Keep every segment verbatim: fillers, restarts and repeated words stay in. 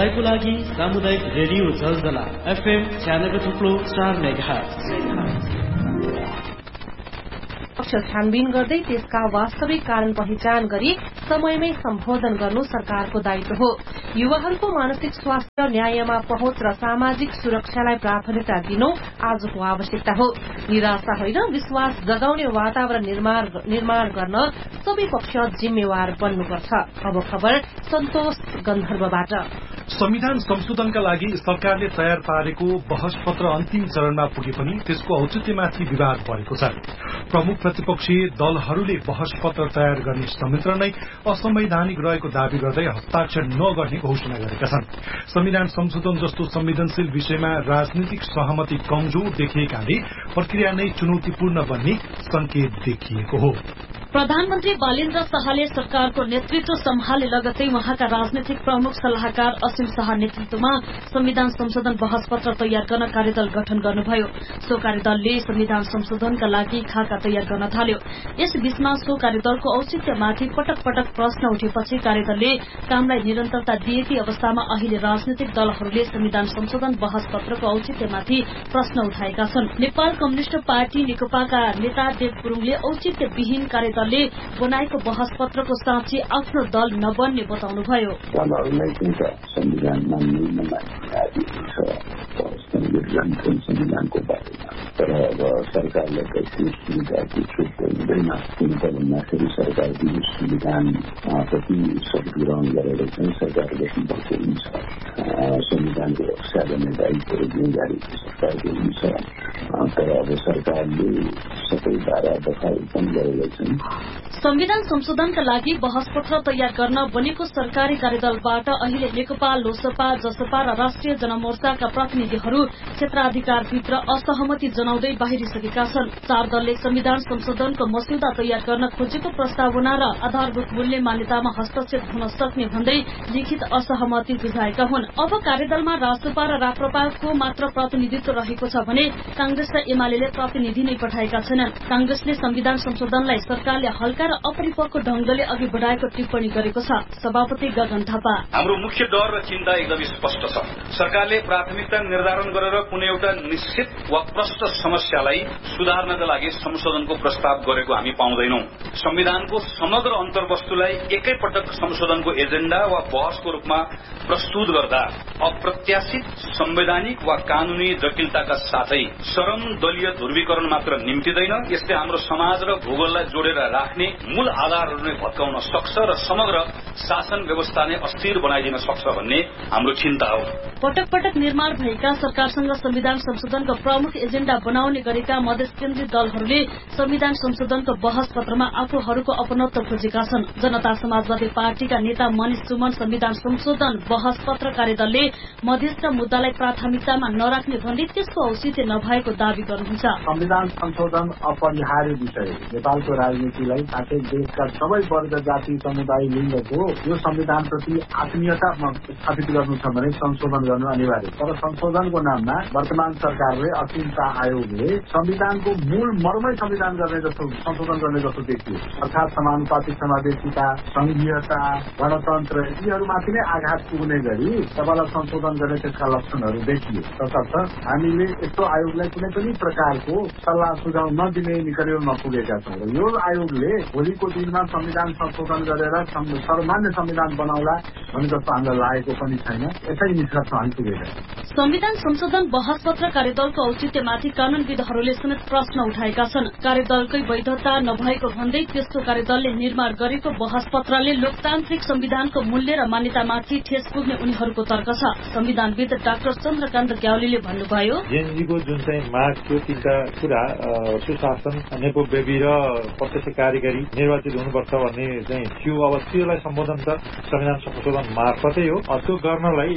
तपाईको लागि सामुदायिक रेडियो जलजला एफएम छ्यानब्बे थुप्रो चार मेगाहर्ज छानबिन गर्दै त्यसका वास्तविक कारण पहिचान गरी समयमै सम्बोधन गर्नु सरकारको दायित्व हो। युवाहरूको मानसिक स्वास्थ्य, न्यायमा पहुँच र सामाजिक सुरक्षालाई प्राथमिकता दिनु आजको आवश्यकता हो। निराशा होइन, विश्वास जगाउने वातावरण निर्माण गर्न सबै पक्ष जिम्मेवार बन्नुपर्छ। अब खबर सन्तोष गन्धर्वबाट। संविधान संशोधनका लागि सरकारले तयार पारेको बहस पत्र अन्तिम चरणमा पुगे पनि त्यसको औचित्यमाथि विवाद बढेको छ। प्रमुख प्रतिपक्षी दलहरूले बहस पत्र तयार गर्ने संयन्त्र नै असंवैधानिक रहेको दावी गर्दै हस्ताक्षर नगर्ने घोषणा गरेका छन्। संविधान संशोधन जस्तो संवेदनशील विषयमा राजनीतिक सहमति कमजोर देखिएकाले प्रक्रिया नै चुनौतीपूर्ण बन्ने संकेत देखिएको हो। प्रधानमन्त्री बालेन्द्र शाहले सरकारको नेतृत्व सम्हाले लगत्तै उहाँका राजनैतिक प्रमुख सल्लाहकार असीम शाह नेतृत्वमा संविधान संशोधन बहस पत्र तयार गर्न कार्यदल गठन गर्नुभयो। सो कार्यदलले संविधान संशोधनका लागि खाका तयार गर्न थाल्यो। यस बीचमा सो कार्यदलको औचित्यमाथि पटक पटक प्रश्न उठेपछि कार्यदलले कामलाई निरन्तरता दिएकै अवस्थामा अहिले राजनैतिक दलहरूले संविधान संशोधन बहस पत्रको औचित्यमाथि प्रश्न उठाएका छन्। नेपाल कम्युनिष्ट पार्टी नेकपाका नेता देव गुरूङले औचित्यविहीन कार्यदल ले बनाएको बहस पत्रको साँची आफ्नो दल नबन्ने बताउनुभयो। संविधान मान्ने नमान्ने आदि संविधानको बारेमा तर अब सरकारले त त्यो सुविधाको छुट दिँदैन। किन त भन्दाखेरि सरकार विविध संविधान प्रति शक्ति ग्रहण गरेर चाहिँ सरकार बस्नुपर्छ हुन्छ। संविधानको रक्षा गर्ने दायित्वहरू जिम्मेदारी सरकारको हुन्छ। तर अब सरकारले सबै धारा दफाउपन गरेर चाहिँ संविधान संशोधनका लागि बहस पत्र तयार गर्न बनेको सरकारी कार्यदलबाट अहिले नेकपा, लोसपा, जसपा र राष्ट्रिय जनमोर्चाका प्रतिनिधिहरू क्षेत्राधिकारभित्र असहमति जनाउँदै बाहिरिसकेका छन्। चार दलले संविधान संशोधनको मस्यौदा तयार गर्न खोजेको प्रस्तावना र आधारभूत मूल्य मान्यतामा हस्तक्षेप हुन सक्ने भन्दै लिखित असहमति बुझाएका हुन्। अब कार्यदलमा राजसपा र राप्रपाको मात्र प्रतिनिधित्व रहेको छ भने कांग्रेस र एमाले प्रतिनिधि नै पठाएका छैनन्। कांग्रेसले संविधान संशोधनलाई सरकारले हल्का र अपरिपक्व ढंगले अघि बढ़ाएको टिप्पणी गरेको छ। सभापति गगन थापा, हाम्रो मुख्य डर र चिन्ता एकदम स्पष्ट छ। सरकारले प्राथमिकता निर्धारण गरेर कुनै एउटा निश्चित वा प्रष्ट समस्यालाई सुधार्नका लागि संशोधनको प्रस्ताव गरेको हामी पाउँदैनौं। संविधानको समग्र अन्तर्वस्तुलाई एकैपटक संशोधनको एजेण्डा वा बहसको रूपमा प्रस्तुत गर्दा अप्रत्याशित संवैधानिक वा कानूनी जटिलताका साथै चरम दलीय ध्रुवीकरण मात्र निम्तिदैन, यसले हाम्रो समाज र भूगोललाई जोडेर राख्ने मूल आधारहरू नै भत्काउन सक्छ र समग्र शासन व्यवस्था नै अस्थिर बनाइदिन सक्छ भन्ने हाम्रो चिन्ता हो। पटक पटक निर्माण भएका सरकारसँग संविधान संशोधनको प्रमुख एजेण्डा बनाउने गरेका मधेस केन्द्रित दलहरूले संविधान संशोधनको बहस पत्रमा आफूहरूको अपनत्व खोजेका छन्। जनता समाजवादी पार्टीका नेता मनिष सुमन संविधान संशोधन बहस पत्र कार्यदलले मधेसका मुद्दालाई प्राथमिकतामा नराख्ने भन्दै त्यसको औचित्य नभएको दावी गर्नुहुन्छ। संविधान संशोधन अपरिहार्य विषय नेपालको राजनीतिलाई साथै देशका सबै वर्ग, जाति, समुदाय, लिङ्गको यो संविधानप्रति आत्मीयता स्थापित गर्नु छ भने संशोधन गर्नु अनिवार्य। तर संशोधनको नाममा वर्तमान सरकारले असीम शाह आयोगले संविधानको मूल मर्मै संविधान गर्ने जस्तो संशोधन गर्ने जस्तो देखियो। अर्थात् समानुपातिक समावेशिता, संघीयता, गणतन्त्र यीहरूमाथि नै आघात पुग्ने गरी सबैलाई संशोधन गर्ने त्यसका लक्षणहरू देखिए। तसर्थ हामीले यस्तो आयोगलाई कुनै पनि प्रकारको सल्लाह सुझाव नदिने निकटमा पुगेका छौँ। र यो आयोगले भोलिको दिनमा संविधान संशोधन गरेर सर्वमान्य संविधान बनाउला भन्ने जस्तो हामीलाई लागेको पनि छैन। यसै निष्कर्षमा हामी पुगेका छौँ। संविधान संशोधन बहस पत्र कार्यदलको औचित्यमाथि कानूनविदहरूले समेत प्रश्न उठाएका छन्। कार्यदलकै वैधता नभएको भन्दै त्यस्तो कार्यदलले निर्माण गरेको बहस पत्रले लोकतान्त्रिक संविधानको मूल्य र मान्यतामाथि ठेस पुग्ने उनीहरूको तर्क छ। संविधानविद डाक्टर चन्द्रकान्त ग्यावलीले भन्नुभयो, जेएनजीको जुन चाहिँ माग थियो तिनका कुरा सुशासन, नेपोवेबी र प्रत्यक्ष कार्यकारी निर्वाचित हुनुपर्छ भन्ने चाहिँ थियो। अब त्योलाई सम्बोधन त संविधान संशोधन मार्फतै हो। त्यो गर्नलाई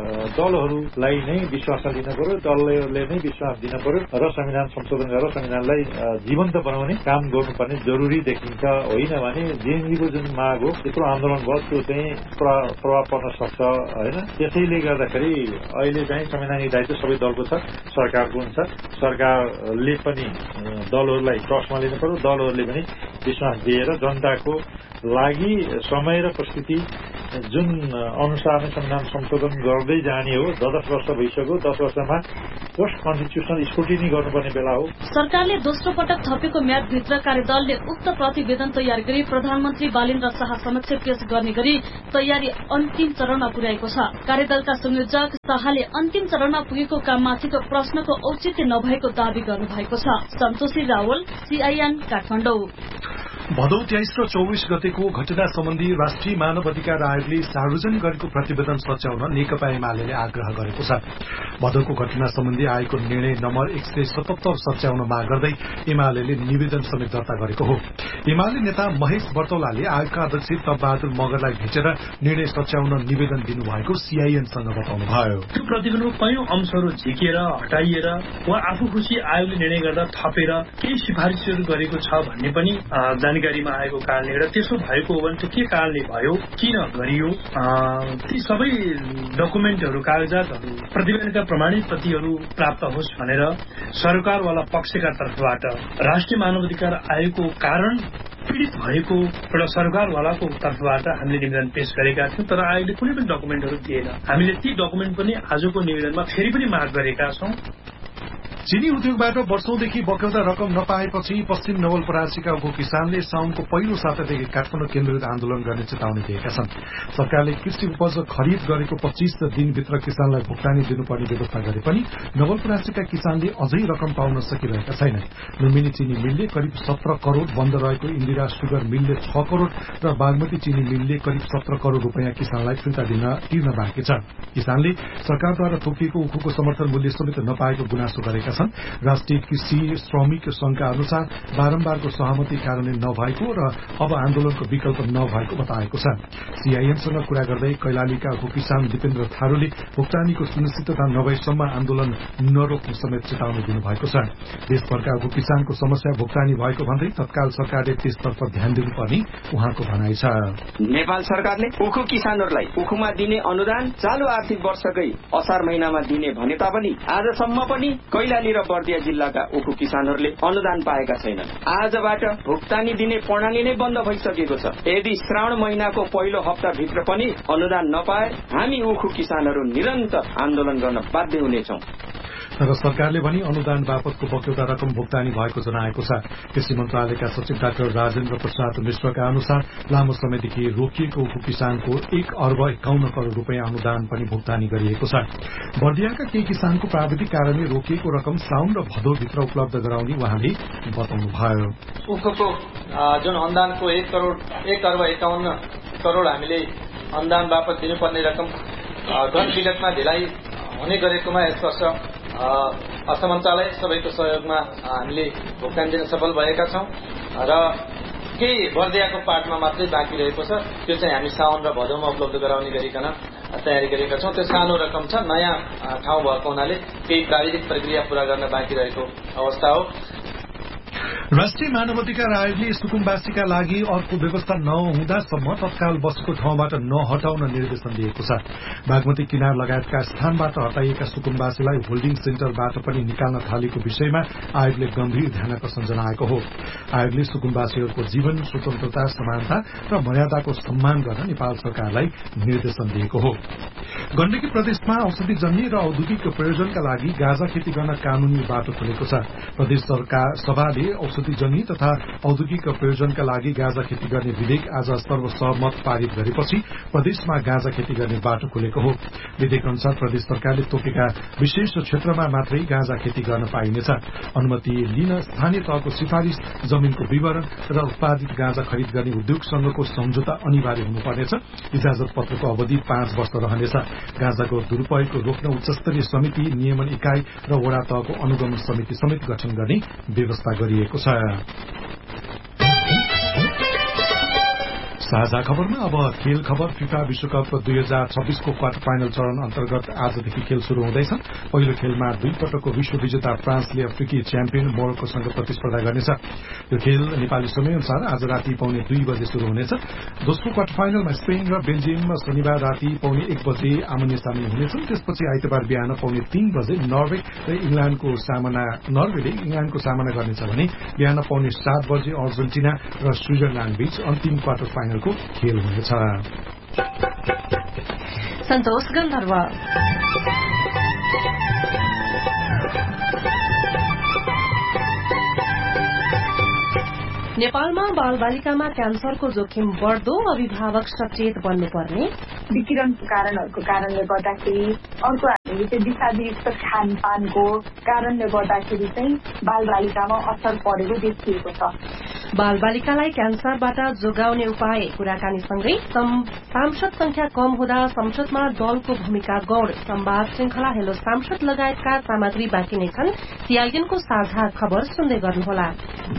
दलहरूलाई नै विश्वास दिन पर्यो, दलले नै विश्वास दिन पर्यो र संविधान संशोधन गरेर संविधानलाई जीवन्त बनाउने काम गर्नुपर्ने जरुरी देखिन्छ। होइन भने जेएनजीको जुन माग हो त्यत्रो आन्दोलन भयो त्यो चाहिँ प्रभाव पर्न सक्छ होइन। त्यसैले गर्दाखेरि अहिले चाहिँ संवैधानिक दायित्व सबै दलको छ, सरकारको हुन्छ। सरकारले पनि दलहरूलाई ट्रस्टमा लिनु पर्यो, दलहरूले पनि विश्वास दिएर जनताको लागि समय र परिस्थिति जुन अनुसार नै संविधान संशोधन गर्दै जाने हो दस दस वर्ष भइसक्यो दस वर्षमा पोस्ट कन्स्टिट्युसनल स्क्रुटिनी गर्नुपर्ने बेला हो। सरकारले दोस्रो पटक थपेको म्यादभित्र कार्यदलले उक्त प्रतिवेदन तयार गरी प्रधानमन्त्री बालेन्द्र शाह समक्ष पेश गर्ने गरी तयारी अन्तिम चरणमा पुर्याएको छ। कार्यदलका संयोजक शाहले अन्तिम चरणमा पुगेको काममाथिको प्रश्नको औचित्य नभएको दावी गर्नुभएको छ। सन्तोषी रावल, सीआईएन, काठमाडौँ। भदौ तेइस र चौबिस गतेको घटना सम्बन्धी राष्ट्रिय मानव अधिकार आयोगले सार्वजनिक गरेको प्रतिवेदन सच्याउन नेकपा एमाले आग्रह गरेको छ। भदौको घटना सम्बन्धी आयोगको निर्णय नम्बर एक सय सतहत्तर सच्याउन माग गर्दै एमाले निवेदन समेत दर्ता गरेको हो। एमाले नेता महेश बर्तौलाले आयोगका अध्यक्ष तपबहादुर मगरलाई भेटेर निर्णय सच्याउन निवेदन दिनुभएको सीआईएनसँग बताउनुभयो। त्यो प्रतिवेदनको कयौं अंशहरू झिकेर हटाइएर वा आफू खुशी आयोगले निर्णय गर्दा थपेर केही सिफारिसहरू गरेको छ भन्ने पनि जानकारीमा आएको कारणले गर्दा त्यसो भएको हो भने के कारणले भयो, किन गरियो, ती सबै डकुमेन्टहरू कागजातहरू प्रतिवेदनका प्रमाणित प्रतिहरू प्राप्त होस् भनेर सरकारवाला पक्षका तर्फबाट राष्ट्रिय मानवाधिकार आयोगको कारण पीड़ित भएको एउटा सरकारवालाको तर्फबाट हामीले निवेदन पेश गरेका थियौं। तर आयोगले कुनै पनि डकुमेन्टहरू दिएन। हामीले ती डकुमेन्ट पनि आजको निवेदनमा फेरि पनि माग गरेका छौं। चिनी उद्योगबाट वर्षौंदेखि बक्यौता रकम नपाएपछि पश्चिम नवलपरासीका उप किसानले साउनको पहिलो सातादेखि काठमाडौँ केन्द्रित आन्दोलन गर्ने चेतावनी दिएका छन्। सरकारले कृषि उपज खरिद गरेको पच्चीस दिनभित्र किसानलाई भुक्तानी दिनुपर्ने व्यवस्था गरे पनि नवलपरासीका किसानले अझै रकम पाउन सकिरहेका छैनन्। लुम्बिनी चिनी मिलले करिब सत्र करोड़, बन्द रहेको इन्दिरा सुगर मिलले छ करोड़ र बागमती चिनी मिलले करिब सत्र करोड़ रूपियाँ किसानलाई फिर्ता दिन तिर्न बाँकी छ। किसानले सरकारद्वारा तोकिएको उखुको समर्थन मूल्य समेत नपाएको गुनासो गरेका छन्। राष्ट्रिय कृषि श्रमिक संघका अनुसार बारम्बारको सहमति कार्यान्वयन नभएको र अब आन्दोलनको विकल्प नभएको बताएको छ। सीआईएमसँग कुरा गर्दै कैलालीका उप किसान दिपेन्द्र थारूले भुक्तानीको सुनिश्चितता नभएसम्म आन्दोलन नरोक्ने समेत चेतावनी दिनुभएको छ। देशभरका उप किसानको समस्या भुक्तानी भएको भन्दै तत्काल सरकारले त्यसतर्फ ध्यान दिनुपर्ने उहाँको भनाइ छ। नेपाल सरकारले उखु किसानहरूलाई उखुमा दिने अनुदान चालू आर्थिक वर्षकै असार महिनामा दिने भने तापनि आजसम्म पनि कैलाली र बर्दिया जिल्लाका उखु किसानहरूले अनुदान पाएका छैनन्। आजबाट भुक्तानी दिने प्रणाली नै बन्द भइसकेको छ। यदि श्रावण महिनाको पहिलो हप्ताभित्र पनि अनुदान नपाए हामी उखु किसानहरू निरन्तर आन्दोलन गर्न बाध्य हुनेछौं। तर सरकारले पनि अनुदान बापतको बक्यौता रकम भुक्तानी भएको जनाएको छ। कृषि मन्त्रालयका सचिव डाक्टर राजेन्द्र प्रसाद मिश्रका अनुसार लामो समयदेखि रोकिएको उखु किसानको एक अर्ब एकाउन्न करोड़ रूपियाँ अनुदान पनि भुक्तानी गरिएको छ। बर्दियाका केही किसानको प्राविधिक कारणले रोकिएको रकम साउन र भदौभित्र उपलब्ध गराउने उहाँले बताउनुभयो। उखुको जुन अनुदानको एक करोड़ एक अर्ब एकाउन्न करोड़ हामीले अनुदान बापत दिनुपर्ने रकम गत विगतमा ढिलाइ हुने गरेकोमा यस वर्ष अर्थ मन्त्रालय सबैको सहयोगमा हामीले भुक्तानी दिन सफल भएका छौं र केही बर्दियाको पार्टमा मात्रै बाँकी रहेको छ। त्यो चाहिँ हामी साउन र भदौमा उपलब्ध गराउने गरिकन तयारी गरेका छौं। त्यो सानो रकम छ, नयाँ ठाउँ भएको हुनाले केही प्राविधिक प्रक्रिया पूरा गर्न बाँकी रहेको अवस्था हो। राष्ट्रिय मानवाधिकार आयोगले सुकुम्बासीका लागि अर्को व्यवस्था नहुँदासम्म तत्काल बसेको ठाउँबाट नहटाउन निर्देशन दिएको छ। बागमती किनार लगायतका स्थानबाट हटाइएका सुकुम्बासीलाई होल्डिङ सेन्टरबाट पनि निकाल्न थालेको विषयमा आयोगले गम्भीर ध्यानाकर्षण जनाएको हो। आयोगले सुकुम्बासीहरूको जीवन, स्वतन्त्रता, समानता र मर्यादाको सम्मान गर्न नेपाल सरकारलाई निर्देशन दिएको हो। गण्डकी प्रदेशमा औषधिजन्य र औद्योगिक प्रयोजनका लागि गाँजा खेती गर्न कानूनी बाटो खुलेको छ। प्रदेश सरकार सभाले औषधिजन्य तथा औद्योगिक प्रयोजनका लागि गाँजा खेती गर्ने विधेयक आज सर्वसहमत पारित गरेपछि प्रदेशमा गाँजा खेती गर्ने बाटो खुलेको हो। विधेयक अनुसार प्रदेश सरकारले तोकेका विशेष क्षेत्रमा मात्रै गाँजा खेती गर्न पाइनेछ। अनुमति लिन स्थानीय तहको सिफारिश, जमीनको विवरण र उत्पादित गाँजा खरिद गर्ने उद्योगसँगको सम्झौता अनिवार्य हुनुपर्नेछ। इजाजत पत्रको अवधि पाँच वर्ष रहनेछ। गाँजाको दुरूपयोगको रोक्न उच्चस्तरीय समिति, नियमन इकाई र वडा तहको अनुगमन समिति समेत गठन गर्ने व्यवस्था गरिएको छ। साझा खबरमा अब खेल खबर। फिफा विश्वकप दुई हजार छब्बीसको क्वार्टर फाइनल चरण अन्तर्गत आजदेखि खेल शुरू हुँदैछ। पहिलो खेलमा दुई पटकको विश्व विजेता फ्रान्सले अफ्रिकी च्याम्पियन मोरक्कोसँग प्रतिस्पर्धा गर्नेछ। यो खेल नेपाली समयअनुसार आज राति पौने दुई बजे शुरू हुनेछ। दोस्रो क्वार्टर फाइनलमा स्पेन र बेल्जियम शनिबार राति पौने एक बजे आमने सामने हुनेछन्। त्यसपछि आइतबार बिहान पौने तीन बजे नर्वे र इङ्ल्याण्डको सामना नर्वेले इङ्ल्याण्डको सामना गर्नेछ भने बिहान पौने सात बजे अर्जेन्टिना र स्विजरल्याण्ड बीच अन्तिम क्वार्टर फाइनल खेलाड़ीहरूको खेल हुनेछ। सन्तोष गन्धर्व नेपालमा बाल बालिकामा क्यान्सरको जोखिम बढ्दो, अभिभावक सचेत बन्नुपर्ने। विकिरणको कारणहरूको कारणले गर्दाखेरि अर्को हामीले चाहिँ विषादयुक्त खानपानको कारणले गर्दाखेरि चाहिँ बाल बालिकामा असर परेको देखिएको छ। बाल बालिकालाई क्यान्सरबाट जोगाउने उपाय कुराकानीसँगै सांसद संख्या कम हुँदा संसदमा दलको भूमिका गौड़, संवाद श्रृंखला हेलो सांसद लगायतका सामग्री बाँकी नै छन्। सीआईएनको साझा खबर सुन्दै गर्नुहोला।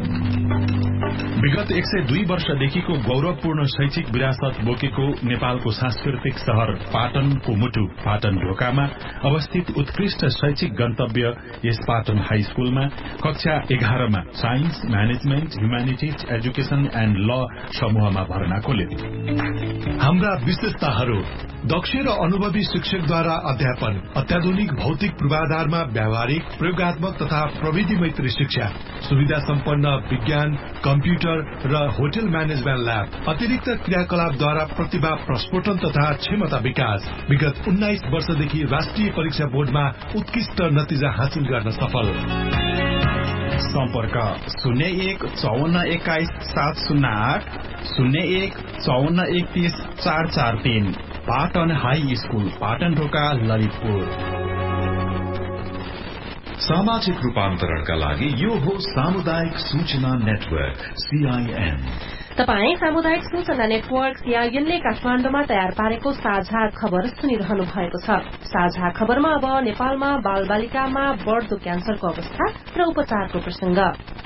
विगत एक सय दुई वर्षदेखिको गौरवपूर्ण शैक्षिक विरासत बोकेको नेपालको सांस्कृतिक शहर पाटनको मुटु पाटन ढोकामा अवस्थित उत्कृष्ट शैक्षिक गन्तव्य यस पाटन हाई स्कूलमा कक्षा एघारमा science, management, humanities, education and ल समूहमा भर्ना खोल्यो। हाम्रा विशेषताहरू: दक्ष र अनुभवी शिक्षकद्वारा अध्यापन, अत्याधुनिक भौतिक पूर्वाधारमा व्यावहारिक, प्रयोगात्मक तथा प्रविधि मैत्री शिक्षा, सुविधा सम्पन्न विज्ञान, कम्प्युटर र होटल म्यानेजमेन्ट ल्याब, अतिरिक्त क्रियाकलापद्वारा प्रतिभा प्रस्फोटन तथा क्षमता विकास। विगत उन्नाइस वर्षदेखि राष्ट्रिय परीक्षा बोर्डमा उत्कृष्ट नतिजा हासिल गर्न सफल। सम्पर्क शून्य एक चौवन्न एक्काइस सात शून्य आठ, शून्य एक चौवन्न एकतीस चार चार तीन। पाटन हाई स्कूल, पाटन ढोका, ललितपुर। सामाजिक रूपान्तरणका लागि यो हो सामुदायिक सूचना नेटवर्क सीआईएन। तपाई सामुदायिक सूचना नेटवर्क सीआईएनले काठमाडौँमा तयार पारेको साझा खबर सुनिरहनु भएको छ। साझा खबरमा अब नेपालमा बाल बालिकामा बढ़दो क्यान्सरको अवस्था र उपचारको प्रसंग।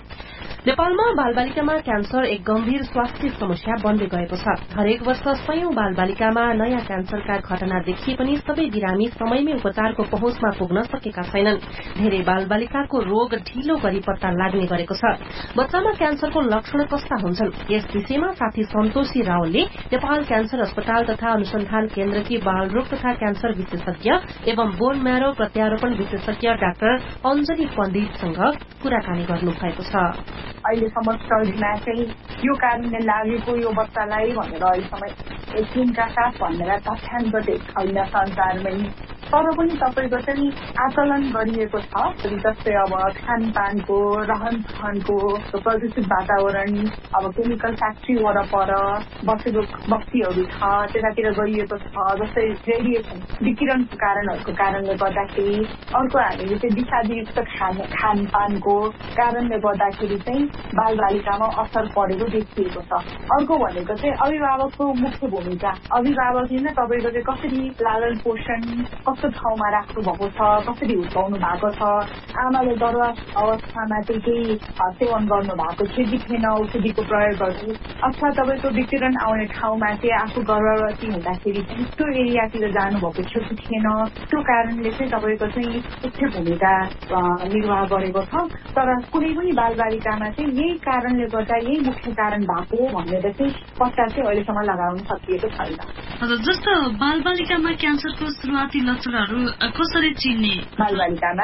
नेपालमा बाल बालिकामा क्यान्सर एक गम्भीर स्वास्थ्य समस्या बन्दै गएको छ। हरेक वर्ष सयौं बाल बालिकामा नयाँ क्यान्सरका घटना देखिए पनि सबै बिरामी समयमै उपचारको पहुँचमा पुग्न सकेका छैनन्। धेरै बाल बालिकाको रोग ढिलो गरी पत्ता लाग्ने गरेको छ। बच्चामा क्यान्सरको लक्षण कस्ता हुन्छन्, यस विषयमा साथी सन्तोषी रावलले नेपाल क्यान्सर अस्पताल तथा अनुसन्धान केन्द्रकी बाल रोग तथा क्यान्सर विशेषज्ञ एवं बोन म्यारो प्रत्यारोपण विशेषज्ञ डाक्टर अञ्जली पण्डितसँग कुराकानी गर्नु भएको छ। अहिलेसम्म स्टडीमा चाहिँ यो कारणले लागेको यो बच्चालाई भनेर अहिलेसम्म एकदिनका साथ भनेर तथ्याङ्क छैन संसारमै, तर पनि तपाईँको चाहिँ आकलन गरिएको छ। जस्तै अब खानपानको, रहन सहनको, प्रदूषित वातावरण, अब केमिकल फ्याक्ट्री वरपर बसेको बस्तीहरू छ त्यतातिर गरिएको छ। जस्तै रेडिएसन, विकिरणको कारणहरूको कारणले गर्दाखेरि, अर्को हामीले चाहिँ विषादयुक्त खान खानपानको कारणले गर्दाखेरि चाहिँ बाल बालिकामा असर परेको देखिएको छ। अर्को भनेको चाहिँ अभिभावकको मुख्य भूमिका। अभिभावकले नै तपाईँको चाहिँ कसरी लालन पोषण, कस्तो ठाउँमा राख्नु भएको छ, कसरी हुर्काउनु भएको छ, आमाले गर्भ अवस्थामा चाहिँ केही सेवन गर्नु भएको थियो कि थिएन औषधिको प्रयोगहरू, अथवा तपाईँको विकिरण आउने ठाउँमा चाहिँ आफू गर्भवती हुँदाखेरि चाहिँ त्यो एरियातिर जानुभएको थियो कि थिएन, त्यो कारणले चाहिँ तपाईँको चाहिँ मुख्य भूमिका निर्वाह गरेको छ। तर कुनै पनि बाल बालिकामा चाहिँ यही कारणले गर्दा यही मुख्य कारण भएको भनेर चाहिँ पत्ता चाहिँ अहिलेसम्म लगाउन सकिएको छैन। हजुर, जस्तो बाल बालिकामा क्यान्सरको सुरुवाती लक्षणहरू कसरी चिन्ने? बाल बालिकामा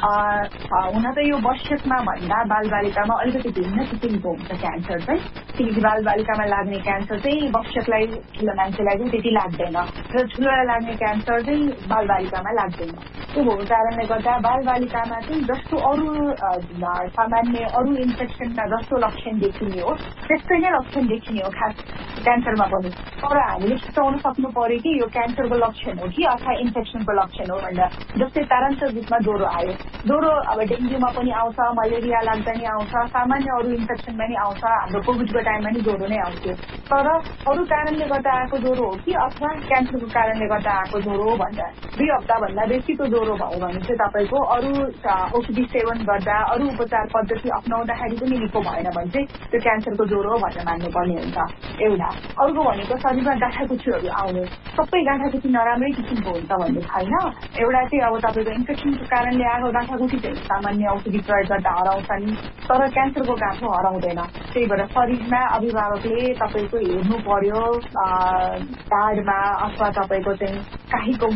हुन त यो वयस्कमा भन्दा बाल बालिकामा अलिकति भिन्न किसिमको हुन्छ क्यान्सर चाहिँ, किनकि बाल बालिकामा लाग्ने क्यान्सर चाहिँ वयस्कलाई, ठुलो मान्छेलाई चाहिँ त्यति लाग्दैन र ठुलोलाई लाग्ने क्यान्सर चाहिँ बाल बालिकामा लाग्दैन। त्यो भएको कारणले गर्दा बाल बालिकामा चाहिँ जस्तो अरू सामान्य अरू इन्फेक्सनमा जस्तो लक्षण देखिने हो त्यस्तै नै लक्षण देखिने हो खास क्यान्सरमा पनि। तर हामीले छुट्याउन सक्नु पर्यो कि यो क्यान्सरको लक्षण हो कि अथवा इन्फेक्सनको लक्षण हो भनेर। जस्तै तारान्तर रूपमा ज्वरो आयो, ज्वरो अब डेङ्गुमा पनि आउँछ, मलेरिया लाग्दा नि आउँछ, सामान्य अरू इन्फेक्सनमा नि आउँछ, हाम्रो कोभिडको टाइममा नि ज्वरो नै आउँथ्यो। तर अरू कारणले गर्दा आएको ज्वरो हो कि अथवा क्यान्सरको कारणले गर्दा आएको ज्वरो हो भनेर दुई हप्ताभन्दा बेसीको ज्वरो भयो भने चाहिँ तपाईँको अरू औषधि सेवन गर्दा, अरू उपचार पद्धति अप्नाउँदाखेरि पनि निको भएन भने चाहिँ त्यो क्यान्सरको ज्वरो हो भनेर मान्नुपर्ने हुन्छ एउटा। अर्को भनेको शरीरमा गाँठाकुचीहरू आउने, सबै गाँठाकुची नराम्रै किसिमको हुन्छ भन्ने छैन। एउटा चाहिँ अब तपाईँको इन्फेक्सनको कारणले आएको गाँठाकुची चाहिँ सामान्य औषधि प्रयोग गर्दा हराउँछ नि, तर क्यान्सरको गाँठो हराउँदैन। त्यही भएर शरीरमा अभिभावकले तपाईँको हेर्नु पर्यो, ढाडमा अथवा तपाईँको चाहिँ काहीको मुनि,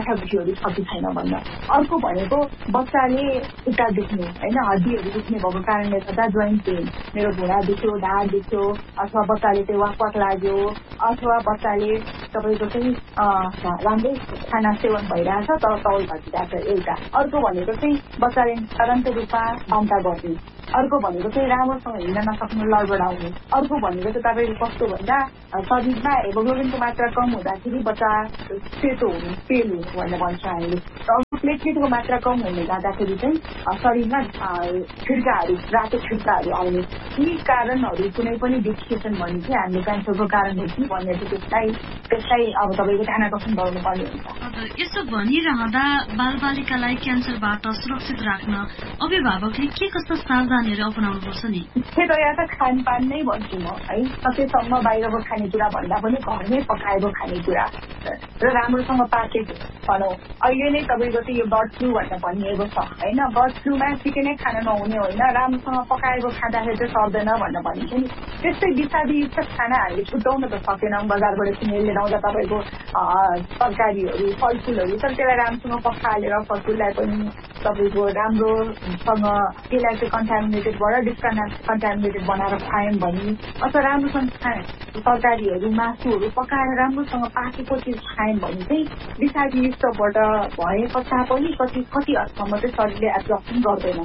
माथागुठीहरू छ कि छैन भन्न। अर्को भनेको बच्चाले खुट्टा दुख्ने होइन, हड्डीहरू दुख्ने भएको कारणले गर्दा जोइन्ट पेन, मेरो घुँडा दुख्यो, ढाड दुख्यो, अथवा बच्चाले चाहिँ वाकवाक लाग्यो, अथवा बच्चाले तपाईँको चाहिँ राम्रै खाना सेवन भइरहेछ तर तौल घटिरहेको छ एउटा। अर्को भनेको चाहिँ बच्चाले तुरन्त रूपमा बान्ता गर्ने। अर्को भनेको चाहिँ राम्रोसँग हिँड्न नसक्नु, लडबडाउने। अर्को भनेको चाहिँ तपाईँको कस्तो भन्दा शरीरमा हेमोग्लोबिनको मात्रा कम हुँदाखेरि बच्चा सेतो हुनु, पेल हुनु भनेर भन्छ हामीले। प्लेटलेटको मात्रा कम हुने जाँदाखेरि चाहिँ शरीरमा छिड्काहरू, रातो छिड्काहरू आउने। यी कारणहरू कुनै पनि देखिएछन् भने चाहिँ हामीले क्यान्सरको कारण हो कि भन्ने चाहिँ त्यसलाई त्यसलाई अब तपाईँको ध्यान आकर्षण गराउनु पर्ने हुन्छ। यसो भनिरहँदा बालबालिकालाई क्यान्सरबाट सुरक्षित राख्न अभिभावकले के कस्ता सावधानीहरू अपनाउनु पर्छ नि? मुख्यतया त खानपान नै भन्छु म है। सकेसम्म बाहिरको खानेकुरा भन्दा पनि घरमै पकाएको खानेकुरा र राम्रोसँग पाकेको भनौँ। अहिले नै तपाईँको चाहिँ यो बर्ड फ्लू भनेर भनिएको छ होइन। बर्ड फ्लूमा चिकनै खान नहुने होइन, राम्रोसँग पकाएको खाँदाखेरि चाहिँ सर्दैन भनेर भनिन्छ नि। त्यस्तै विषादीयुक्त खाना हामीले छुट्याउन त सकेनौँ, बजारबाट किनेर लिएर आउँदा तपाईँको तरकारीहरू, फलफुलहरू, तर त्यसलाई राम्रोसँग पकालेर फलफुललाई पनि तपाईँको राम्रोसँग त्यसलाई चाहिँ कन्टामिनेटेडबाट डिस्कना कन्टामिनेटेड बनाएर खुवायौँ भने, अथवा राम्रोसँग तरकारीहरू, मासुहरू पकाएर राम्रोसँग पाकेको चिज खायौँ भने चाहिँ विषादीयुक्तबाट भए तापनि कति कति हदसम्म चाहिँ शरीरले एब्जर्प्सन गर्दैन।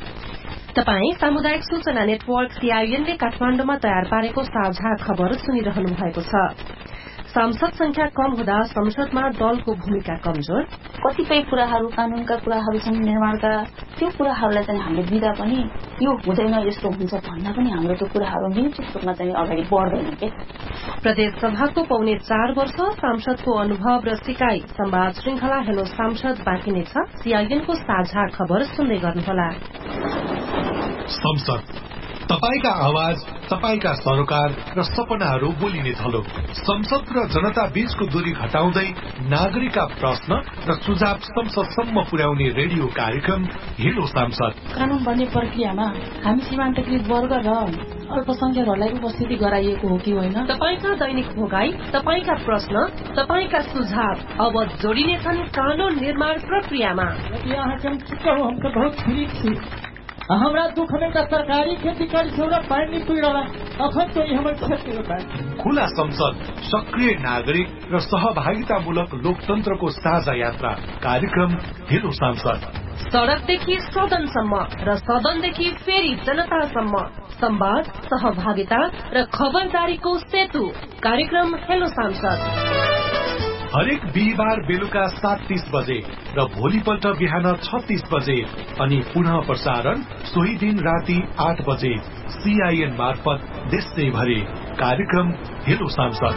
तपाईँ सामुदायिक सूचना नेटवर्क सीआईएनले काठमाडौँमा तयार पारेको साझा खबर सुनिरहनु भएको छ। सांसद संख्या कम हुँदा संसदमा दलको भूमिका कमजोर। कतिपय कुराहरू, कानूनका कुराहरू छन् निर्माणका, त्यो कुराहरूलाई चाहिँ हामीले दिँदा पनि यो हुँदैन, यस्तो हुन्छ भन्दा पनि हाम्रो त्यो कुराहरू निश्चित रूपमा चाहिँ अगाडि बढ्दैन के। प्रदेश सभाको पौने चार वर्ष सांसदको अनुभव र सिकाइ संवाद श्रृंखला हेलो सांसद बाँकी नै छ। सीआईएनको साझा खबर सुन्दै गर्नुहोला। संसद तपाईका आवाज, तपाईका सरोकार र सपनाहरू बोलिने थलो। संसद र जनता बीचको दूरी घटाउँदै नागरिकका प्रश्न र सुझाव संसदसम्म पुर्याउने रेडियो कार्यक्रम हेलो सांसद। कानून बन्ने प्रक्रियामा हामी सीमान्तकृत वर्ग र अल्पसंख्यकहरूलाई उपस्थिति गराइएको हो कि होइन? तपाईका दैनिक भोगाई, तपाईका प्रश्न, तपाईका सुझाव अब जोडिनेछन् कानून निर्माण प्रक्रियामा। हमारा दुख में का सरकारी खेती करी छोड़ा पानी पीड़ा अखन तो हमारे खेती होता है। खुला संसद, सक्रिय नागरिक र सहभागितामूलक लोकतन्त्रको साझा यात्रा कार्यक्रम हेलो सांसद। सड़कदेखि सदनसम्म र सदनदेखि फेरि जनतासम्म संवाद, सहभागिता र खबरदारीको सेतु कार्यक्रम हेलो सांसद। हरेक बिहिबार बेलुका सात तीस बजे र भोलिपल्ट बिहान छत्तीस बजे अनि पुनः प्रसारण सोही दिन राति आठ बजे सीआईएन मार्फत देशैभरि कार्यक्रम हेलो सांसद।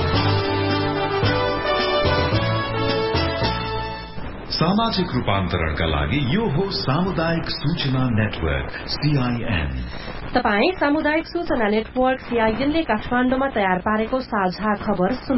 सामाजिक रूपान्तरणका लागि यो हो सामुदायिक सूचना नेटवर्क सीआईएन। तपाई सामुदायिक सूचना नेटवर्क सीआईएनले काठमाडौँमा तयार पारेको साझा खबर